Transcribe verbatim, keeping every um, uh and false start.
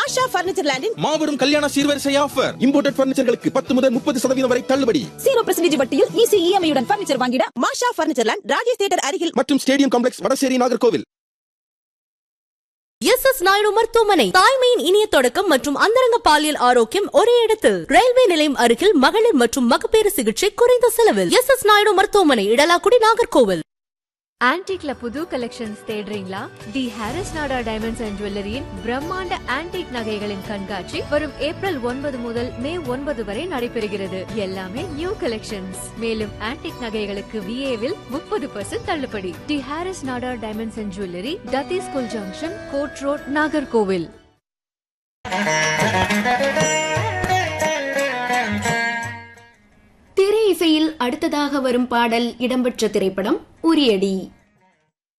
மாஷா furniture லேண்டின் மாபெரும் கல்யாண சீர்வரிசை offer. Imported பர்னிச்சர்களுக்கு பத்து முதல் முப்பது சதவீதம் வரை தள்ளுபடி. ஜீரோ பர்சன்டேஜ் வட்டியில் ஈஸி இஎம்ஐ உடன் பர்னிச்சர் வாங்கிட மாஷா பர்னிச்சர் லேண்ட், ராஜேஷ் தியேட்டர் அருகில் மற்றும் stadium complex, Vadasery, Nagercoil. S S Naidu மருத்துவமனை, தாய்மையின் இனிய தொடக்கம் மற்றும் அந்தரங்க பாலியல் ஆரோக்கியம் ஒரே இடத்தில். ரயில்வே நிலையம் அருகில் மகளிர் மற்றும் மகப்பேறு சிகிச்சை குறைந்த செலவில். எஸ் எஸ் நாயுடு மருத்துவமனை, இடலாக்குடி, நாகர்கோவில். ஆன்டிக்ல புது கலெக்ஷன்ஸ் தேடுறீங்களா? தி ஹாரிஸ் நாடா டைமண்ட்ஸ் அண்ட் ஜுவல்லரியின் பிரம்மாண்ட ஆன்டிக் நகைகளின் கண்காட்சி வரும் ஏப்ரல் ஒன்பது முதல் மே ஒன்பது வரை நடைபெறுகிறது. எல்லாமே நியூ கலெக்ஷன்ஸ். மேலும் ஆன்டிக் நகைகளுக்கு விஏவில் முப்பது பர்சன்ட் தள்ளுபடி. தி ஹாரிஸ் நாடா diamonds and jewellery, டத்தி school junction, code road, Nagercoil. திரை இசையில் அடுத்ததாக வரும் பாடல் இடம்பெற்ற திரைப்படம் உரியடி.